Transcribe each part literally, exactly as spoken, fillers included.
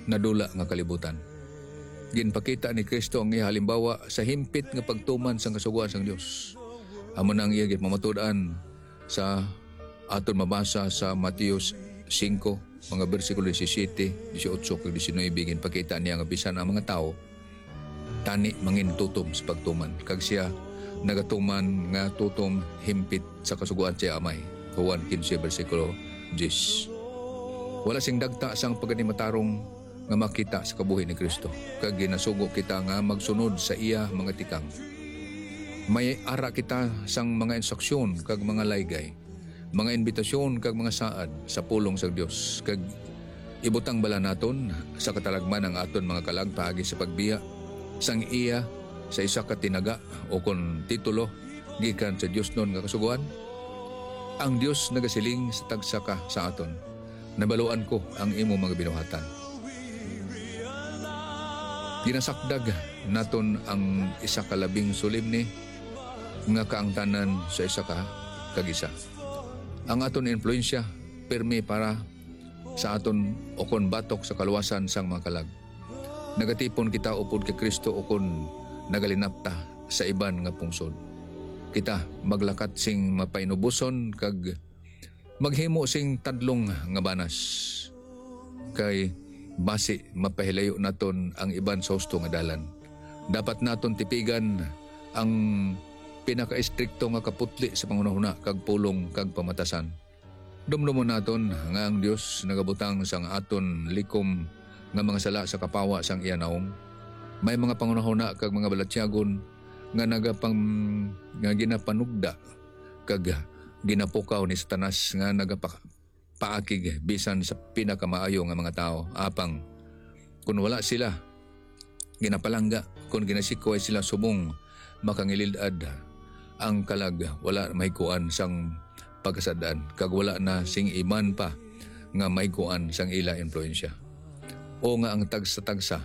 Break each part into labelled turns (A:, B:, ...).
A: nadula nga kalibutan. Ginpakita ni Kristo ang iya halimbawa sa himpit nga pagtuman sang kasuguan sang Dios. Amo nang iya gipamatud-an sa aton mabasa sa Mateo five, mga bersikulo seventeen, eighteen, kag nineteen, ginpakita niya nga bisan ang mga tao tani mangin tutom sa pagtuman. Kag siya nagatuman nga tutom himpit sa kasuguan siya amay. Juan fifteen, bersikulo ten. Wala sing dagta sang pagganimatarong nga makita sa kabuhi ni Kristo. Kag ginasugo kita nga magsunod sa iya mga tikang. May ara kita sang mga instruksyon kag mga laygay, mga imbitasyon kag mga saad sa pulong sa Dios. Kag ibutang bala naton sa katalagman ang aton mga kalag paagi sa pagbiya sang iya sa isa ka tinaga o kon titulo gikan sa Dios non nga kasuguan. Ang Dios nagasiling sa tagsa ka sa aton. Nabaluan ko ang imo mga binuhatan. Ginasakdag naton ang isa ka labing solemne nga kaangtanan sa isa ka kagisa. Ang aton influensya permi para sa aton okon batok sa kaluwasan sang mga kalag. Nagatipon kita upod kay Kristo okon nagalinapta sa iban nga pungsod. Kita maglakat sing mapainubuson kag maghimo sing tadlong nga banas. Kay basi mapahilayo naton ang iban sa husto nga dalan. Dapat naton tipigan ang pinaka-istrikto nga kaputli sa pangunahuna kag pulong kag pamatasan. Dumdumon naton nga ang Dios nagabutang sang aton likom nga mga sala sa kapawa sang iya naong. May mga pangunahuna kag mga balatyagon nga nagapang nga ginapanugda kag ginapukaw ni Satanas nga nagapak paakig bisan sa pinakamaayo nga mga tao. Apang kung wala sila ginapalangga, kung ginasikoy sila subong makangilidad ang kalag, wala mahikuan sang pagkasadaan kag wala na sing iman pa nga mahikuan sang ila influensya. O nga ang tagsa-tagsa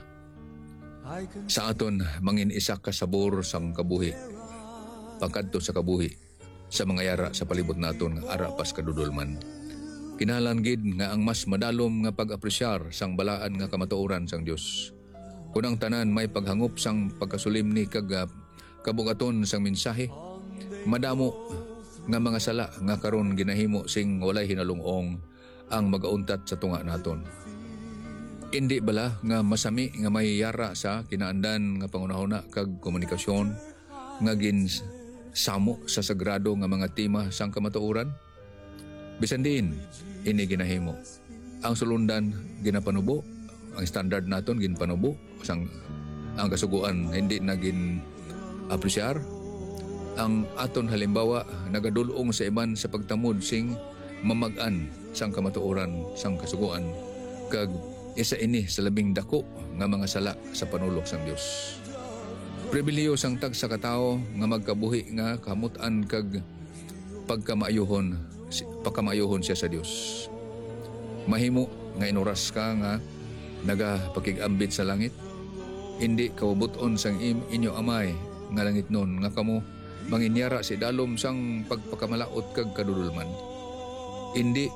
A: sa aton mangin isa ka sabor sang kabuhi pagkadto sa kabuhi sa mga yara sa palibot naton nga ara pas kadudolman. Kinahanglan gid nga ang mas madalom nga pag-apresyar sang balaan nga kamatuoran sang Dios. Kung ang tanan may paghangop sang pagkasulim ni kag kabugaton sang mensahe, madamo nga mga sala nga karon ginahimo sing walay hinalungong ang magauntat sa tunga naton. Indi bala nga masami nga may yara sa kinaandan nga pangunahuna kag komunikasyon nga gin samo sa sagrado nga mga tema sang kamatuoran? Bisan din, ini ginahimo. Ang sulundan, ginapanubo. Ang standard naton, ginpanubo. Sang, ang kasuguan, hindi na gin apresyar. Ang aton halimbawa, nagadulong sa iban sa pagtamod sing mamagan sang kamatuoran, sang kasuguan. Kag isa ini sa labing dako nga mga sala sa panulok sang Dios. Pribiliyo sang tag sa katao nga magkabuhi nga kamutan kag pagkamayuhon pagkamayuhon siya sa Dios. Mahimo nga inuras ka nga nagapakigambit sa langit, hindi kaubuton sang im inyo amay nga langit nun nga kamo manginyara si dalom sang pagpakamalaot kag kadudulman. Hindi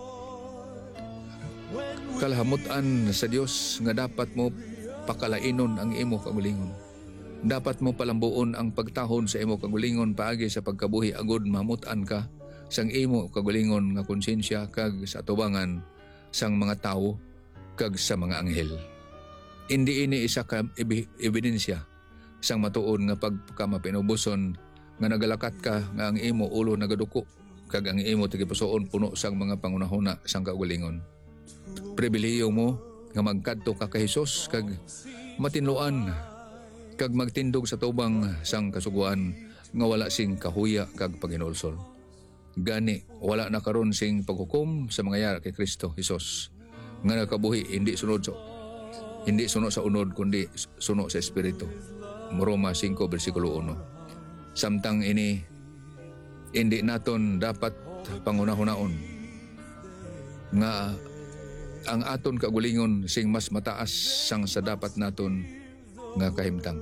A: kalhamutan sa Dios nga dapat mo pakalainon ang imo kagulingon. Dapat mo palambuon ang pagtahon sa imo kagulingon paagi sa pagkabuhi agud mamutan ka sang imo kagulingon nga konsensya kag sa atubangan sang mga tao kag sa mga anghel. Hindi ini isa ka ebidensya sang matuon nga pagkamapinubuson nga nagalakat ka nga ang imo ulo nagaduko kag ang imo tigipusoon puno sang mga pangunahuna sang kagulingon. Pribilehiyo mo nga magkadto ka kay Hesus kag matinluan kag magtindog sa tubang sang kasuguan nga wala sing kahuya kag paginulsol. Gani wala na karon sing paghukom sa mga yara kay Kristo Hesus nga nakabuhi hindi sunod sa hindi sunod sa unod kundi sunod sa espiritu. Roma five bersikulo one. Samtang ini hindi naton dapat pangunahunaon nga ang aton kagulingon sing mas mataas sang sa dapat naton nga kahimtang.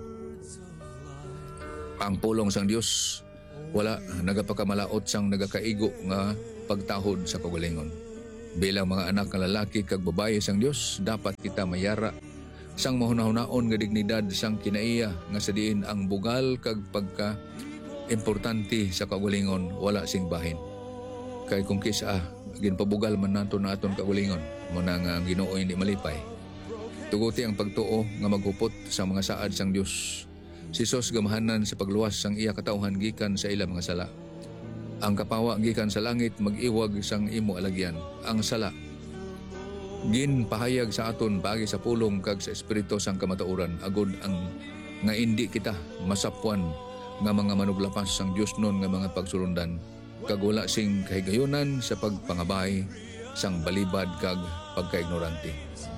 A: Ang pulong sang Dios wala nagapakamalaot sang nagakaigo nga pagtahod sa kagulingon. Bilang mga anak nga lalaki kag babaye sang Dios, dapat kita mayara sang mahuna-hunaon nga dignidad sang kinaiya nga sa diin ang bugal kag pagka importante sa kagalingon wala sing bahin. Kay kung kisa ginpabugal man nato na aton kagalingon mo na nga ang Ginoo hindi malipay. Tuguti ang pagtuo nga maghupot sa mga saad sang Dios. Si Sos gamahanan sa pagluwas sang iya katawhan gikan sa ila mga sala. Ang kapawa gikan sa langit mag-iwag sang imo alagyan. Ang sala gin pahayag sa aton paagi sa pulong kag sa espiritu sang kamatauran agud ang nga indi kita masapwan nga mga manuglapas sang Dios nun nga mga pagsulundan kag wala sing kahigayonan sa pagpangabay sang balibad kag pagkaignorante.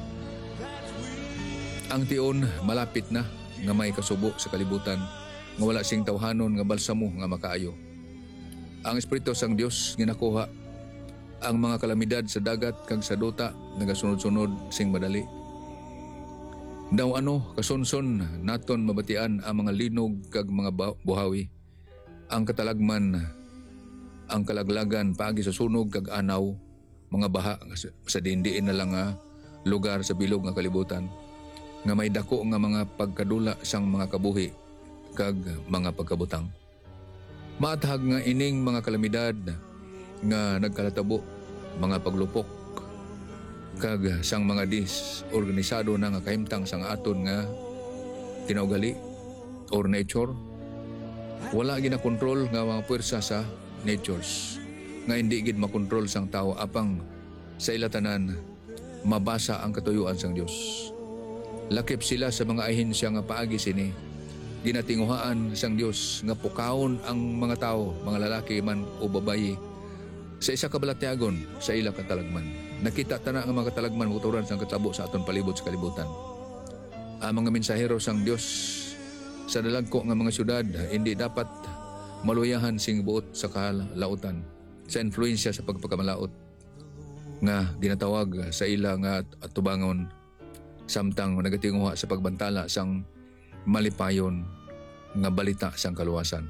A: Ang tion malapit na nga may kasubo sa kalibutan nga wala sing tawhanon nga balsamo nga makaayo. Ang espiritu sang Dios ginakuha ang mga kalamidad sa dagat kag sa duta nagasunod-sunod sing madali. Daw ano kasunson naton mabatian ang mga linog kag mga buhawi. Ang katalagman, ang kalaglagan paagi sa sunog kag anaw, mga baha sa dindiin na lang nga lugar sa bilog nga kalibutan nga may dako nga mga pagkadula sang mga kabuhi kag mga pagkabutang. Matahag nga ining mga kalamidad nga nagkalatabo, mga paglupok kag sang mga disorganisado na nga kahimtang sang aton nga tinaugali or nature. Wala ginakontrol nga mga puwersa sa natures nga hindi gid makontrol sang tao apang sa ilatanan mabasa ang katuyuan sang Dios. Lakip sila sa mga ahensya nga paagi sini ginatinguhaan sang Dios nga pukaon ang mga tao, mga lalaki man o babayi sa isa ka balatyagon sa ila katalagman. Nakita tana nga mga katalagman motoran sang katabo sa aton palibot sa kalibutan. Ang mga mensahero sang Dios sa dalagko nga mga syudad hindi dapat maluyahan sing buot sa kalautan sa influensya sa pagpakamalaot nga ginatawag sa ila nga atubangon samtang nagatinguha sa pagbantala sang malipayon nga balita sang kaluwasan.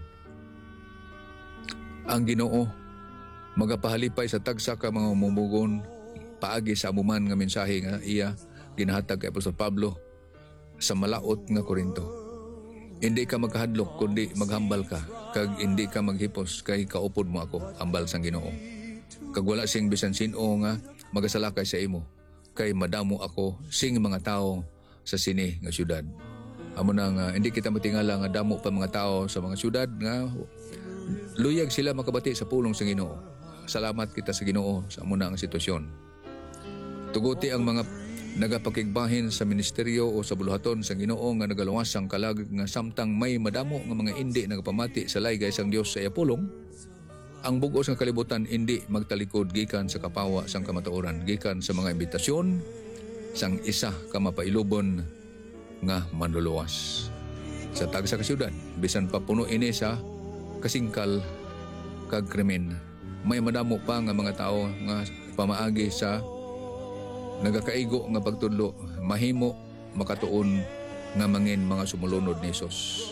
A: Ang Ginoo magapahalipay sa tagsa ka mga mumugon paagi sa amuman nga mensahe nga iya ginahatag kay Apostol Pablo sa malaot nga Korinto. Hindi ka magkahadlok kundi maghambal ka kag hindi ka maghipos kay kaupod mo ako, ambal sang Ginoo. Kag wala sing bisan sino nga magasalakay sa imo kay madamo ako sing mga tao sa sini nga syudad. Amo na nga hindi kita matingala nga damo pa mga tao sa mga syudad nga luyag sila makabati sa pulong sa Ginoo. Salamat kita sa Ginoo sa amo na ang sitwasyon. Tuguti ang mga nagapakigbahin sa ministeryo o sa buluhaton sa Ginoo nga nagaluwas ang kalag nga samtang may madamo nga mga indi nagapamati sa laygay sang Dios sa iya pulong. Ang bugos nga kalibutan indi magtalikod gikan sa kapawa sang kamatauran, gikan sa mga imbitasyon sang isa ka mapailubon nga manluluwas. Sa tagsa ka syudad, bisan pa puno ini sa kasingkal kag krimen, may madamo pa nga mga tao nga pamaagi sa nagakaigo nga pagtudlo, mahimo makatuon nga mangin mga sumulunod ni Hesus.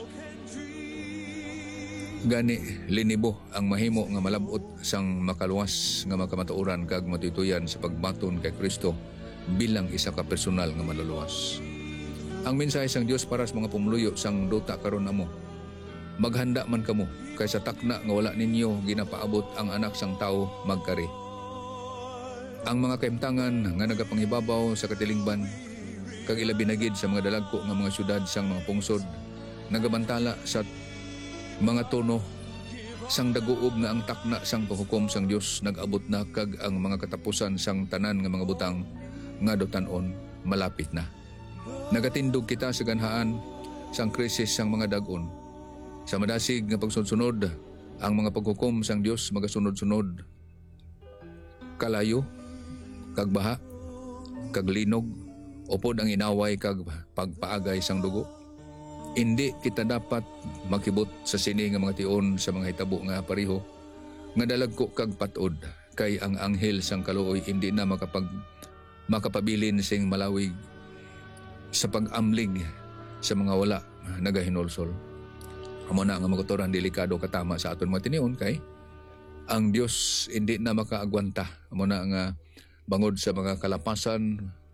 A: Gani linibo ang mahimo nga malabot sang makaluwas nga makamatauran kag matituyan sa pagbaton kay Kristo bilang isa ka personal nga maluluwas. Ang mensahe sang Dios para sa mga pumuluyo sang duta karon namo. Maghanda man kamo kay sa takna nga wala ninyo ginapaabot ang anak sang tao magkari. Ang mga kaimtangan nga nagapanghibabaw sa katilingban kag ilabi na gid sa mga dalagko nga mga syudad sang mga pungsod nagabantala sa mga tono sang daguob nga ang takna sang paghukom sang Dios nag-abot na kag ang mga katapusan sang tanan nga mga butang nga dotan-on malapit na. Nagatindog kita sa ganhaan sang krisis sang mga dag-on. Sa madasig nga pagsunod-sunod ang mga paghukom sang Dios magasunod-sunod. Kalayo kag baha kag linog upod ang inaway kag pagpaagay sang dugo. Hindi kita dapat makibot sa sini nga mga tion sa mga hitabo nga pareho nga dalagko kag patod kay ang anghel sang kaluoy hindi na makapag makapabilin sing malawig sa pag-amlig sa mga wala nagahinulsol. Amo na nga magutoran delikado katama sa aton mga tinion kay ang Dios hindi na makaagwanta. Amo na nga bangod sa mga kalapasan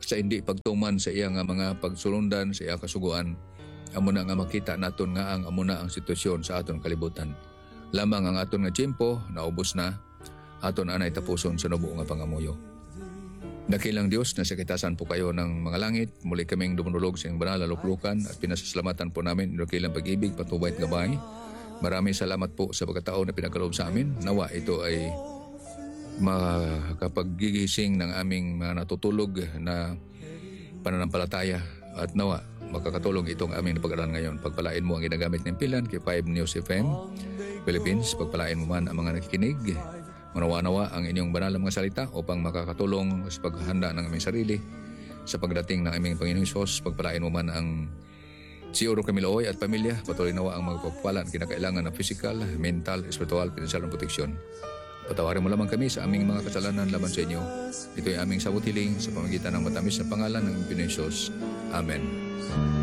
A: sa hindi pagtuman sa iya nga mga pagsulundan sa iya kasuguan. Amo na nga makita naton nga ang amo na ang sitwasyon sa aton kalibutan. Lamang ang aton nga tiyempo naubos na, aton anay tapuson sa nubo nga pangamuyo. Dakilang Diyos na sakitasan po kayo ng mga langit, muli kaming dumunulog sa iyong banal na luklukan at pinasasalamatan po namin ng dakilang pag-ibig, patubay at gabay. Maraming salamat po sa pagkataon na pinagkaloob sa amin. Nawa ito ay makapaggigising ng aming mga natutulog na pananampalataya at nawa makakatulong itong aming napag-aralan ngayon. Pagpalain mo ang ginagamit ng pilan kay five News F M Philippines. Pagpalain mo man ang mga nakikinig. Manawa-nawa ang inyong banal na mga salita upang makakatulong sa paghahanda ng aming sarili sa pagdating ng aming Panginoong Hesus. Pagpalain mo man ang si Oro Camilooy at pamilya. Patuloy nawa ang mga pagpapala at kinakailangan ng physical, mental, spiritual, financial at proteksyon. Patawarin mo lamang kami sa aming mga kasalanan laban sa inyo. Ito ay aming sabot hiling sa pamagitan ng matamis na pangalan ng Panginoong Hesus. Amen.